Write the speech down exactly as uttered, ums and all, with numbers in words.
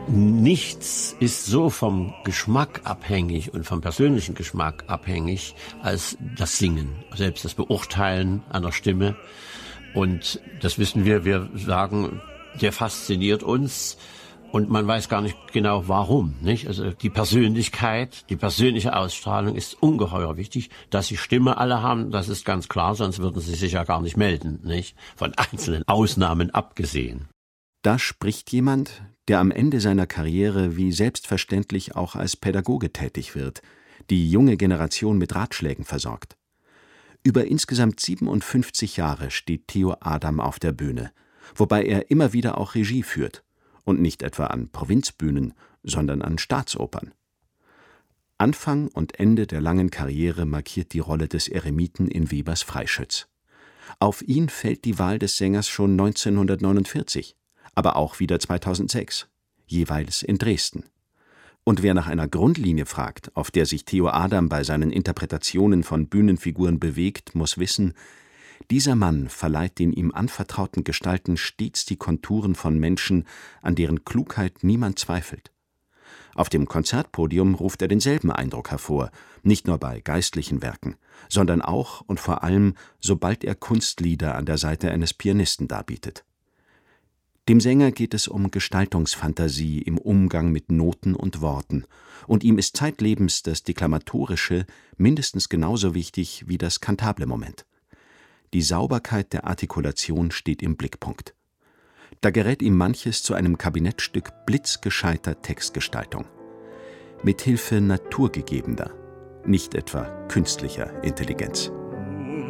Nichts ist so vom Geschmack abhängig und vom persönlichen Geschmack abhängig als das Singen, selbst das Beurteilen einer Stimme. Und das wissen wir, wir sagen, der fasziniert uns und man weiß gar nicht genau warum, nicht? Also die Persönlichkeit, die persönliche Ausstrahlung ist ungeheuer wichtig. Dass sie Stimme alle haben, das ist ganz klar, sonst würden sie sich ja gar nicht melden, nicht? Von einzelnen Ausnahmen abgesehen. Da spricht jemand, der am Ende seiner Karriere wie selbstverständlich auch als Pädagoge tätig wird, die junge Generation mit Ratschlägen versorgt. Über insgesamt siebenundfünfzig Jahre steht Theo Adam auf der Bühne, wobei er immer wieder auch Regie führt, und nicht etwa an Provinzbühnen, sondern an Staatsopern. Anfang und Ende der langen Karriere markiert die Rolle des Eremiten in Webers Freischütz. Auf ihn fällt die Wahl des Sängers schon neunzehnhundertneunundvierzig, aber auch wieder zweitausendsechs, jeweils in Dresden. Und wer nach einer Grundlinie fragt, auf der sich Theo Adam bei seinen Interpretationen von Bühnenfiguren bewegt, muss wissen, dieser Mann verleiht den ihm anvertrauten Gestalten stets die Konturen von Menschen, an deren Klugheit niemand zweifelt. Auf dem Konzertpodium ruft er denselben Eindruck hervor, nicht nur bei geistlichen Werken, sondern auch und vor allem, sobald er Kunstlieder an der Seite eines Pianisten darbietet. Dem Sänger geht es um Gestaltungsfantasie im Umgang mit Noten und Worten, und ihm ist zeitlebens das Deklamatorische mindestens genauso wichtig wie das kantable Moment. Die Sauberkeit der Artikulation steht im Blickpunkt. Da gerät ihm manches zu einem Kabinettstück blitzgescheiter Textgestaltung. Mit Hilfe naturgegebener, nicht etwa künstlicher Intelligenz.